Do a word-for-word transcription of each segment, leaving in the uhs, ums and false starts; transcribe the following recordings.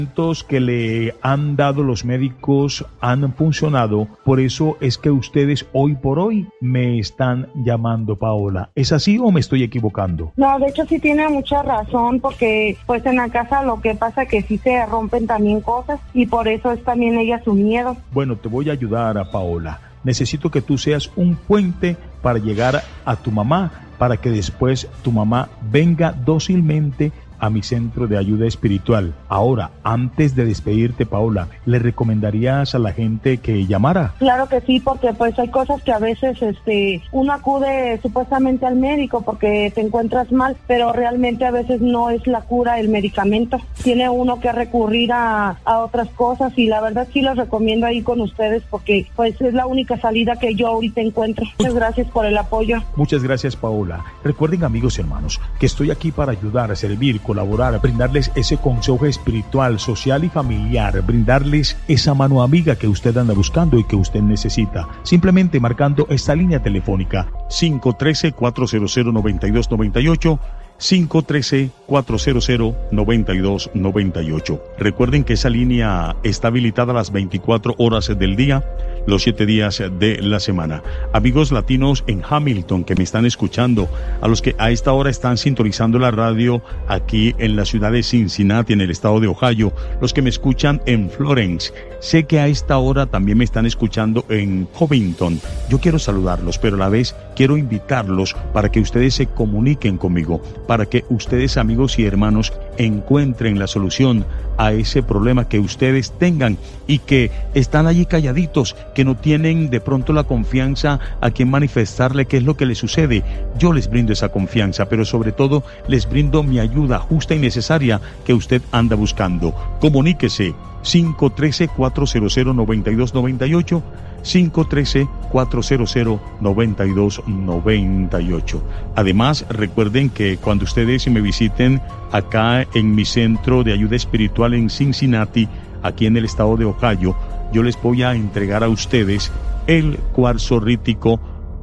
que le han dado los médicos han funcionado, por eso es que ustedes hoy por hoy me están llamando, Paola. ¿Es así o me estoy equivocando? No, de hecho sí tiene mucha razón, porque pues en la casa lo que pasa es que sí se rompen también cosas y por eso es también ella su miedo. Bueno, te voy a ayudar, a Paola. Necesito que tú seas un puente para llegar a tu mamá, para que después tu mamá venga dócilmente a mi centro de ayuda espiritual. Ahora, antes de despedirte, Paola, ¿le recomendarías a la gente que llamara? Claro que sí, porque pues hay cosas que a veces este uno acude supuestamente al médico porque te encuentras mal, pero realmente a veces no es la cura el medicamento. Tiene uno que recurrir a, a otras cosas y la verdad sí los recomiendo ahí con ustedes porque pues es la única salida que yo ahorita encuentro. Muchas gracias por el apoyo. Muchas gracias, Paola. Recuerden, amigos y hermanos, que estoy aquí para ayudar, a servir, colaborar, brindarles ese consejo espiritual, social y familiar, brindarles esa mano amiga que usted anda buscando y que usted necesita. Simplemente marcando esta línea telefónica cinco uno tres, cuatro cero cero, nueve dos nueve ocho, cinco uno tres, cuatro cero cero, nueve dos nueve ocho. Recuerden que esa línea está habilitada las veinticuatro horas del día, los siete días de la semana. Amigos latinos en Hamilton que me están escuchando, a los que a esta hora están sintonizando la radio aquí en la ciudad de Cincinnati, en el estado de Ohio, los que me escuchan en Florence, sé que a esta hora también me están escuchando en Covington. Yo quiero saludarlos, pero a la vez quiero invitarlos para que ustedes se comuniquen conmigo, para que ustedes, amigos y hermanos, encuentren la solución a ese problema que ustedes tengan y que están allí calladitos, que no tienen de pronto la confianza a quien manifestarle qué es lo que les sucede. Yo les brindo esa confianza, pero sobre todo les brindo mi ayuda justa y necesaria que usted anda buscando. Comuníquese cinco uno tres, cuatro cero cero, nueve dos nueve ocho, cinco uno tres, cuatro cero cero, nueve dos nueve ocho. Además, recuerden que cuando ustedes me visiten acá en mi centro de ayuda espiritual en Cincinnati, aquí en el estado de Ohio, yo les voy a entregar a ustedes el cuarzo rítico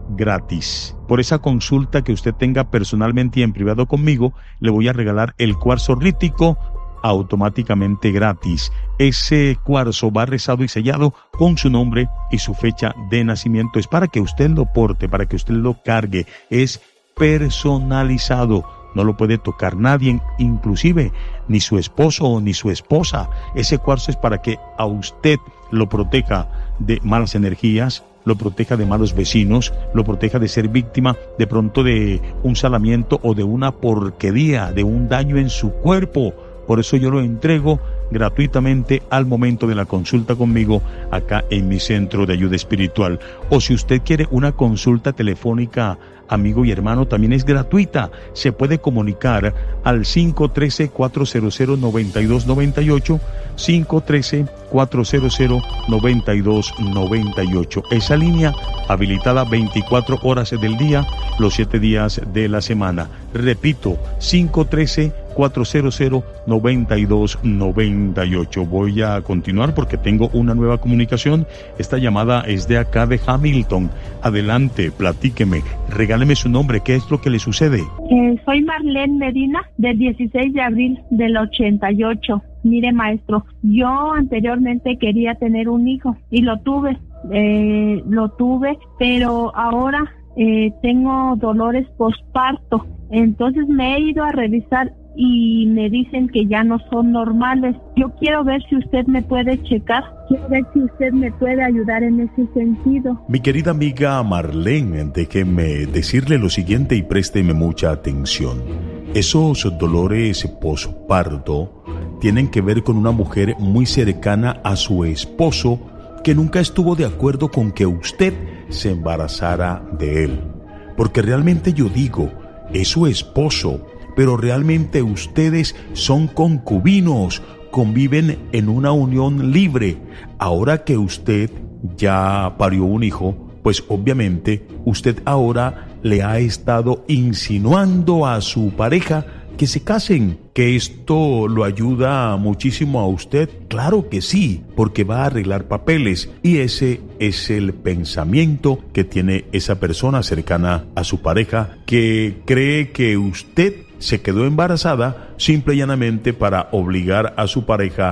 gratis. Por esa consulta que usted tenga personalmente y en privado conmigo, le voy a regalar el cuarzo rítico automáticamente gratis. Ese cuarzo va rezado y sellado con su nombre y su fecha de nacimiento. Es para que usted lo porte, para que usted lo cargue. Es personalizado. No lo puede tocar nadie, inclusive ni su esposo ni su esposa. Ese cuarzo es para que a usted lo proteja de malas energías, lo proteja de malos vecinos, lo proteja de ser víctima de pronto de un salamiento o de una porquería, de un daño en su cuerpo. Por eso yo lo entrego gratuitamente al momento de la consulta conmigo acá en mi centro de ayuda espiritual. O si usted quiere una consulta telefónica, amigo y hermano, también es gratuita. Se puede comunicar al cinco uno tres, cuatro cero cero, nueve dos nueve ocho, cinco uno tres, cuatro cero cero, nueve dos nueve ocho. Esa línea habilitada veinticuatro horas del día, los siete días de la semana. Repito, cinco uno tres, cuatro cero cero, nueve dos nueve ocho. Voy a continuar porque tengo una nueva comunicación. Esta llamada es de acá de Hamilton. Adelante, platíqueme, regáleme su nombre, ¿qué es lo que le sucede? Eh, soy Marlene Medina, del dieciséis de abril del ochenta y ocho. Mire, maestro, yo anteriormente quería tener un hijo y lo tuve, eh, lo tuve, pero ahora eh, tengo dolores posparto. Entonces me he ido a revisar y me dicen que ya no son normales. Yo quiero ver si usted me puede checar, quiero ver si usted me puede ayudar en ese sentido. Mi querida amiga Marlene, déjeme decirle lo siguiente y présteme mucha atención. Esos dolores posparto tienen que ver con una mujer muy cercana a su esposo que nunca estuvo de acuerdo con que usted se embarazara de él. Porque realmente yo digo, es su esposo, pero realmente ustedes son concubinos, conviven en una unión libre. Ahora que usted ya parió un hijo, pues obviamente usted ahora le ha estado insinuando a su pareja que se casen, que esto lo ayuda muchísimo a usted. Claro que sí, porque va a arreglar papeles y ese es el pensamiento que tiene esa persona cercana a su pareja, que cree que usted se quedó embarazada simple y llanamente para obligar a su pareja